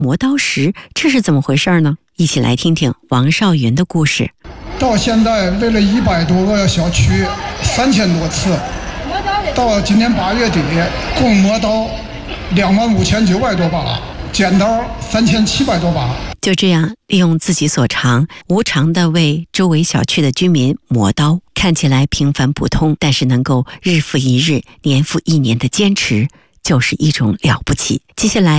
磨刀石，这是怎么回事呢？一起来听听王少云的故事。 到现在为了100多个小区3000多次，到今年8月底共磨刀25900多把，剪刀3700多把。 就这样利用自己所长，无偿地为周围小区的居民磨刀，看起来平凡普通，但是能够日复一日、年复一年的坚持，就是一种了不起。接下来